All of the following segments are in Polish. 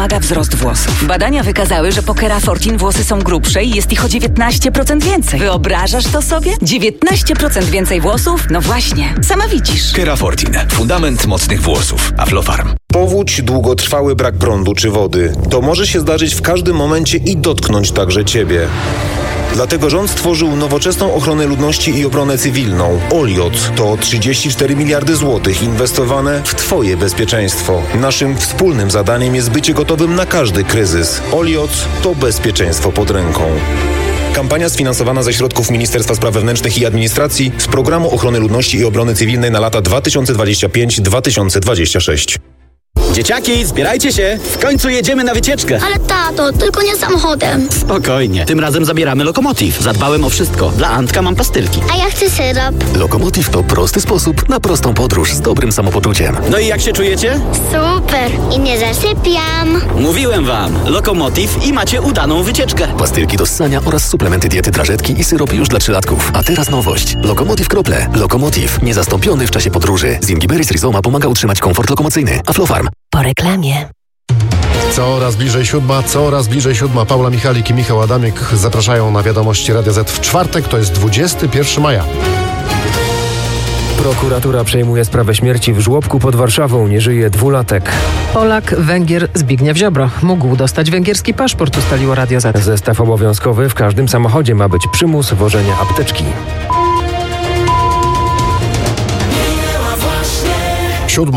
Pomaga wzrost włosów. Badania wykazały, że po Kerafortin włosy są grubsze i jest ich o 19% więcej. Wyobrażasz to sobie? 19% więcej włosów? No właśnie, sama widzisz. Kerafortin. Fundament mocnych włosów. Aflofarm. Powódź, długotrwały brak prądu czy wody. To może się zdarzyć w każdym momencie i dotknąć także Ciebie. Dlatego rząd stworzył nowoczesną ochronę ludności i obronę cywilną. OLIOT to 34 miliardy złotych inwestowane w Twoje bezpieczeństwo. Naszym wspólnym zadaniem jest bycie gotowym na każdy kryzys. OLIOT to bezpieczeństwo pod ręką. Kampania sfinansowana ze środków Ministerstwa Spraw Wewnętrznych i Administracji z Programu Ochrony Ludności i Obrony Cywilnej na lata 2025-2026. Dzieciaki, zbierajcie się! W końcu jedziemy na wycieczkę! Ale tato, tylko nie samochodem. Spokojnie, tym razem zabieramy Lokomotiv. Zadbałem o wszystko. Dla Antka mam pastylki. A ja chcę syrop. Lokomotiv to prosty sposób na prostą podróż z dobrym samopoczuciem. No i jak się czujecie? Super. I nie zasypiam. Mówiłem wam, Lokomotiv i macie udaną wycieczkę. Pastylki do ssania oraz suplementy diety, drażetki i syrop już dla 3-latków. A teraz nowość. Lokomotiv Krople. Lokomotiv. Niezastąpiony w czasie podróży. Z Ingiberis Rizoma pomaga utrzymać komfort lokomocyjny. Aflofarm. Po reklamie. Coraz bliżej siódma. Paula Michalik i Michał Adamik zapraszają na wiadomości Radia Z w czwartek, to jest 21 maja. Prokuratura przejmuje sprawę śmierci w żłobku pod Warszawą. Nie żyje 2-latek. Polak, Węgier Zbigniew Ziobro mógł dostać węgierski paszport, ustaliło Radio Z. Zestaw obowiązkowy. W każdym samochodzie ma być przymus wożenia apteczki. 7.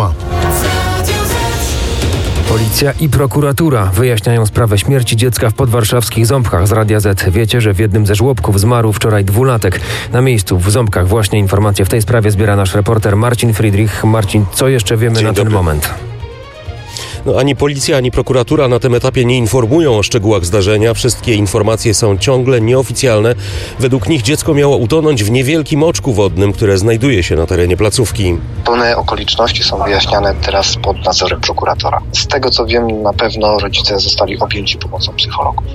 Policja i prokuratura wyjaśniają sprawę śmierci dziecka w podwarszawskich Ząbkach. Z Radia Z wiecie, że w jednym ze żłobków zmarł wczoraj 2-latek. Na miejscu w Ząbkach właśnie informacje w tej sprawie zbiera nasz reporter Marcin Friedrich. Marcin, co jeszcze wiemy na ten moment? Ani policja, ani prokuratura na tym etapie nie informują o szczegółach zdarzenia. Wszystkie informacje są ciągle nieoficjalne. Według nich dziecko miało utonąć w niewielkim oczku wodnym, które znajduje się na terenie placówki. Pełne okoliczności są wyjaśniane teraz pod nadzorem prokuratora. Z tego co wiem, na pewno rodzice zostali objęci pomocą psychologów.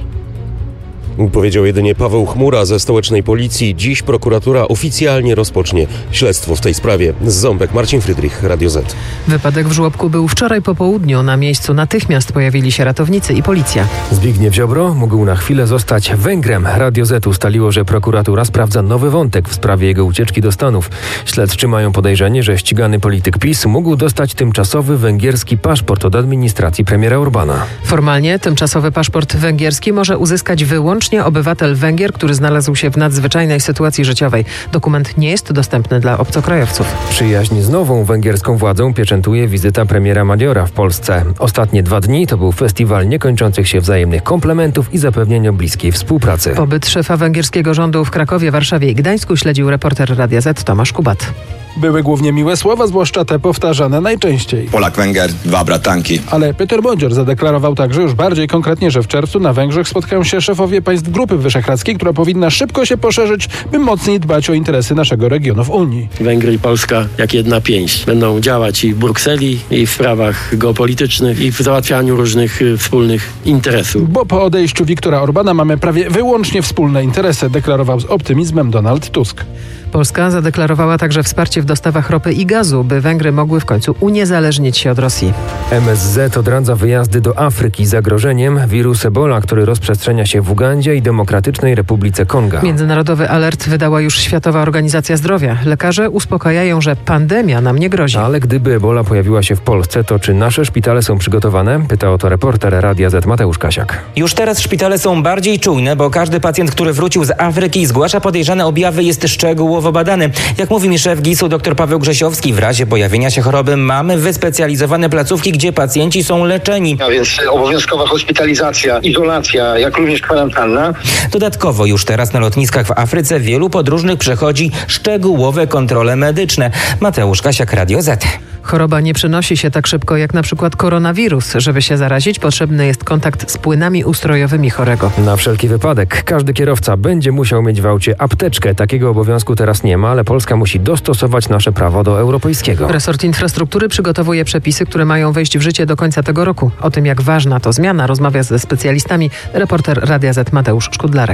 Powiedział jedynie Paweł Chmura ze stołecznej policji. Dziś prokuratura oficjalnie rozpocznie śledztwo w tej sprawie. Z Ząbek Marcin Friedrich, Radio Z. Wypadek w żłobku był wczoraj po południu. Na miejscu natychmiast pojawili się ratownicy i policja. Zbigniew Ziobro mógł na chwilę zostać Węgrem. Radio Z ustaliło, że prokuratura sprawdza nowy wątek w sprawie jego ucieczki do Stanów. Śledczy mają podejrzenie, że ścigany polityk PiS mógł dostać tymczasowy węgierski paszport od administracji premiera Orbana. Formalnie tymczasowy paszport węgierski może uzyskać wyłącznie obywatel Węgier, który znalazł się w nadzwyczajnej sytuacji życiowej. Dokument nie jest dostępny dla obcokrajowców. Przyjaźń z nową węgierską władzą pieczętuje wizyta premiera Madiora w Polsce. Ostatnie 2 dni to był festiwal niekończących się wzajemnych komplementów i zapewnienia bliskiej współpracy. Pobyt szefa węgierskiego rządu w Krakowie, Warszawie i Gdańsku śledził reporter Radia Z Tomasz Kubat. Były głównie miłe słowa, zwłaszcza te powtarzane najczęściej. Polak-Węgier, 2 bratanki. Ale Peter Bodzior zadeklarował także już bardziej konkretnie, że w czerwcu na Węgrzech spotkają się szefowie państw Grupy Wyszehradzkiej, która powinna szybko się poszerzyć, by mocniej dbać o interesy naszego regionu w Unii. Węgry i Polska jak jedna pięść. Będą działać i w Brukseli, i w sprawach geopolitycznych, i w załatwianiu różnych wspólnych interesów. Bo po odejściu Viktora Orbana mamy prawie wyłącznie wspólne interesy, deklarował z optymizmem Donald Tusk. Polska zadeklarowała także wsparcie w dostawach ropy i gazu, by Węgry mogły w końcu uniezależnić się od Rosji. MSZ odradza wyjazdy do Afryki. Zagrożeniem wirus Ebola, który rozprzestrzenia się w Ugandzie i Demokratycznej Republice Konga. Międzynarodowy alert wydała już Światowa Organizacja Zdrowia. Lekarze uspokajają, że pandemia nam nie grozi. Ale gdyby Ebola pojawiła się w Polsce, to czy nasze szpitale są przygotowane? Pyta o to reporter Radia Z Mateusz Kasiak. Już teraz szpitale są bardziej czujne, bo każdy pacjent, który wrócił z Afryki i zgłasza podejrzane objawy, jest szczegółowo badany. Jak mówi mi szef GIS-u dr Paweł Grzesiowski, w razie pojawienia się choroby mamy wyspecjalizowane placówki, gdzie pacjenci są leczeni. A więc obowiązkowa hospitalizacja, izolacja, jak również kwarantanna. Dodatkowo już teraz na lotniskach w Afryce wielu podróżnych przechodzi szczegółowe kontrole medyczne. Mateusz Kasiak, Radio Z. Choroba nie przenosi się tak szybko jak na przykład koronawirus. Żeby się zarazić, potrzebny jest kontakt z płynami ustrojowymi chorego. Na wszelki wypadek każdy kierowca będzie musiał mieć w aucie apteczkę. Takiego obowiązku teraz nie ma, ale Polska musi dostosować nasze prawo do europejskiego. Resort Infrastruktury przygotowuje przepisy, które mają wejść w życie do końca tego roku. O tym, jak ważna to zmiana, rozmawia ze specjalistami reporter Radia Z Mateusz Szkudlarek.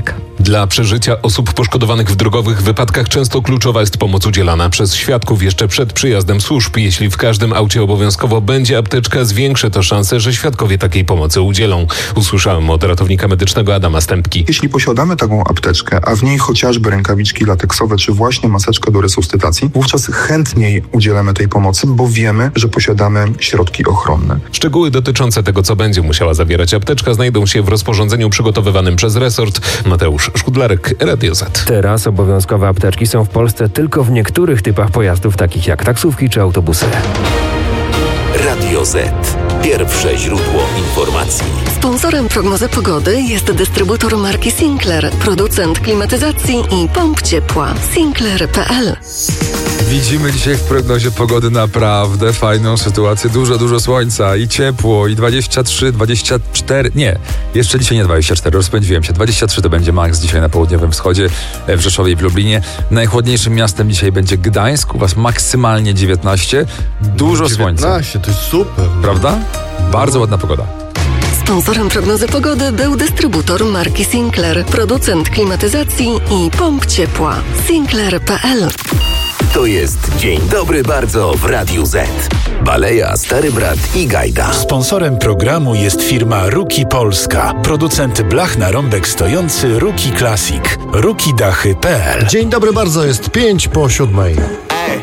Dla przeżycia osób poszkodowanych w drogowych wypadkach często kluczowa jest pomoc udzielana przez świadków jeszcze przed przyjazdem służb. Jeśli w każdym aucie obowiązkowo będzie apteczka, zwiększy to szansę, że świadkowie takiej pomocy udzielą. Usłyszałem od ratownika medycznego Adama Stępki. Jeśli posiadamy taką apteczkę, a w niej chociażby rękawiczki lateksowe, czy właśnie maseczkę do resuscytacji, wówczas chętniej udzielamy tej pomocy, bo wiemy, że posiadamy środki ochronne. Szczegóły dotyczące tego, co będzie musiała zawierać apteczka, znajdą się w rozporządzeniu przygotowywanym przez resort. Mateusz Szkudlarek, Radio Z. Teraz obowiązkowe apteczki są w Polsce tylko w niektórych typach pojazdów, takich jak taksówki czy autobusy. Radio Z. Pierwsze źródło informacji. Sponsorem prognozy pogody jest dystrybutor marki Sinclair, producent klimatyzacji i pomp ciepła. Sinclair.pl. Widzimy dzisiaj w prognozie pogody naprawdę fajną sytuację. Dużo słońca i ciepło i 23, 24, nie, jeszcze dzisiaj nie 24, rozpędziłem się. 23 to będzie maks dzisiaj na południowym wschodzie, w Rzeszowie i w Lublinie. Najchłodniejszym miastem dzisiaj będzie Gdańsk, u was maksymalnie 19. Dużo słońca. 19, to jest super. Prawda? Bardzo ładna pogoda. Sponsorem prognozy pogody był dystrybutor marki Sinclair, producent klimatyzacji i pomp ciepła. Sinclair.pl. To jest Dzień Dobry Bardzo w Radiu Z. Baleja, Stary Brat i Gajda. Sponsorem programu jest firma Ruki Polska. Producent blach na rąbek stojący Ruki Classic. rukidachy.pl. Dzień dobry bardzo, jest 5 po 7.